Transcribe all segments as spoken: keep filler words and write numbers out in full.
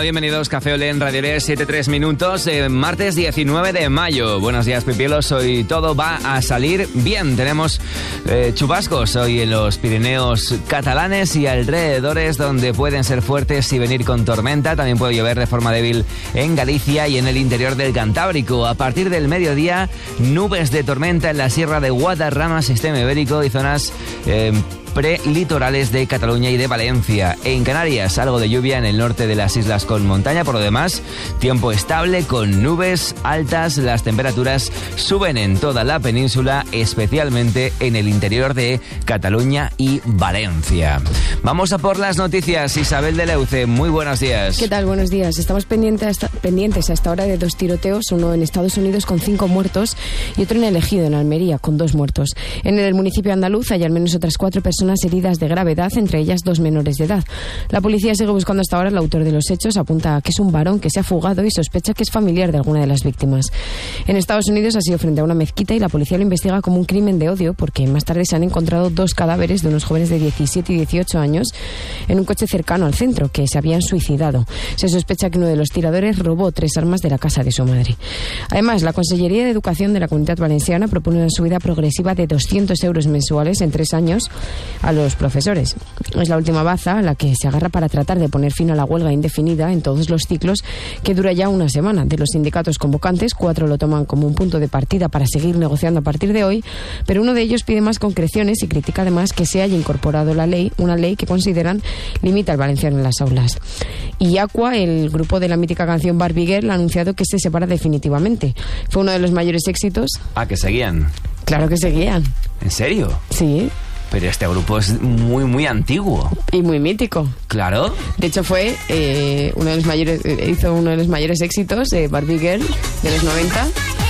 bienvenidos. Café Olé en Radio Olé, siete tres minutos, eh, martes diecinueve de mayo. Buenos días, pipielos. Hoy todo va a salir bien. Tenemos eh, chubascos hoy en los Pirineos catalanes y alrededores, donde pueden ser fuertes y venir con tormenta. También puede llover de forma débil en Galicia y en el interior del Cantábrico. A partir del mediodía, nubes de tormenta en la Sierra de Guadarrama, Sistema Ibérico y zonas Eh, prelitorales de Cataluña y de Valencia. En Canarias, algo de lluvia en el norte de las islas con montaña. Por lo demás, tiempo estable con nubes altas. Las temperaturas suben en toda la península, especialmente en el interior de Cataluña y Valencia. Vamos a por las noticias. Isabel de Leuce, muy buenos días. ¿Qué tal? Buenos días. Estamos pendientes hasta, pendientes hasta ahora de dos tiroteos, uno en Estados Unidos con cinco muertos y otro en El Ejido, en Almería, con dos muertos. En el municipio andaluz hay al menos otras cuatro personas heridas de gravedad, entre ellas dos menores de edad. La policía sigue buscando hasta ahora al autor de los hechos. Apunta a que es un varón que se ha fugado y sospecha que es familiar de alguna de las víctimas. En Estados Unidos ha sido frente a una mezquita y la policía lo investiga como un crimen de odio, porque más tarde se han encontrado dos cadáveres de unos jóvenes de diecisiete y dieciocho años en un coche cercano al centro, que se habían suicidado. Se sospecha que uno de los tiradores robó tres armas de la casa de su madre. Además, la Consellería de Educación de la Comunidad Valenciana propone una subida progresiva de doscientos euros mensuales en tres años a los profesores. Es la última baza a la que se agarra para tratar de poner fin a la huelga indefinida en todos los ciclos, que dura ya una semana. De los sindicatos convocantes, cuatro lo toman como un punto de partida para seguir negociando a partir de hoy, pero uno de ellos pide más concreciones y critica además que se haya incorporado la ley, una ley que consideran limita el valenciano en las aulas. Y Aqua, el grupo de la mítica canción Barbie Girl, ha anunciado que se separa definitivamente. Fue uno de los mayores éxitos. Ah, que seguían. Claro que seguían. ¿En serio? Sí. Pero este grupo es muy, muy antiguo. Y muy mítico. Claro. De hecho fue eh, uno de los mayores, eh, hizo uno de los mayores éxitos, eh, Barbie Girl, de los noventa.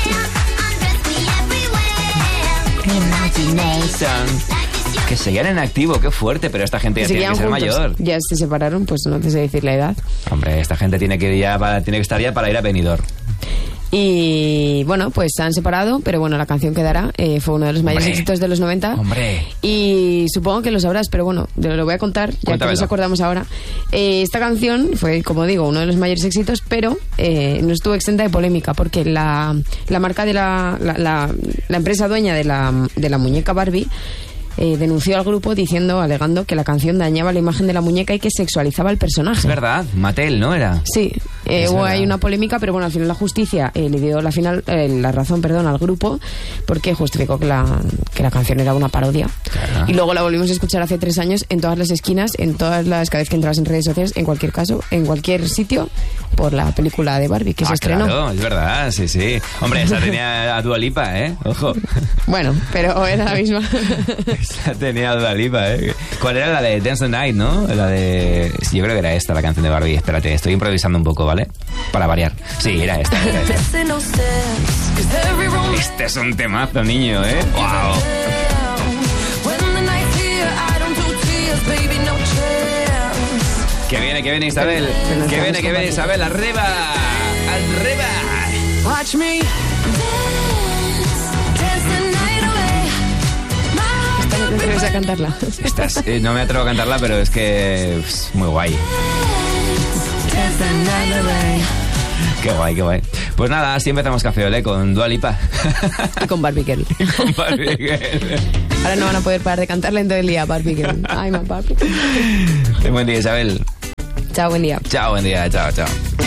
Que seguían en activo, qué fuerte, pero esta gente ya tiene que ser juntos. Mayor. Ya se separaron, pues no te sé decir la edad. Hombre, esta gente tiene que, ya, tiene que estar ya para ir a Benidorm. Y bueno, pues se han separado, pero bueno, la canción quedará. Eh, fue uno de los mayores hombre, éxitos de los noventa. Hombre. Y supongo que lo sabrás, pero bueno, te lo voy a contar, ya Cuéntamelo. Que nos acordamos ahora. Eh, esta canción fue, como digo, uno de los mayores éxitos, pero eh, no estuvo exenta de polémica, porque la, la marca de la, la, la, la empresa dueña de la, de la muñeca Barbie Eh, denunció al grupo diciendo, alegando que la canción dañaba la imagen de la muñeca y que sexualizaba el personaje. Es verdad, Mattel, ¿no era? Sí, eh, hubo ahí una polémica, pero bueno, al final la justicia eh, le dio la final eh, la razón, perdón, al grupo, porque justificó que la, que la canción era una parodia. Claro. Y luego la volvimos a escuchar hace tres años en todas las esquinas, en todas las, cada vez que entras en redes sociales, en cualquier caso, en cualquier sitio, por la película de Barbie que ah, se estrenó. Claro, es verdad, sí, sí. Hombre, esa tenía a Dua Lipa, ¿eh? Ojo. Bueno, pero era la misma. Esa tenía a Dua Lipa, ¿eh? ¿Cuál era la de Dance the Night, no? La de... Sí, yo creo que era esta, la canción de Barbie. Espérate, estoy improvisando un poco, ¿vale? Para variar. Sí, era esta, era esta. Este es un temazo, niño, ¿eh? ¡Wow! Que viene, que viene Isabel. Que viene, que viene Isabel. ¡Arriba! ¡Arriba! Watch me. No te atreves a cantarla. Estás, eh, no me atrevo a cantarla, pero es que es muy guay. Qué guay, qué guay. Pues nada, así empezamos Café Olé con Dua Lipa. Y con Barbie Girl. Con Barbie Girl. Ahora no van a poder parar de cantarla en todo el día, Barbie Girl. Ay, my Barbie. Buen día, Isabel. Chao, buen día. Chao, buen día. Chao, chao.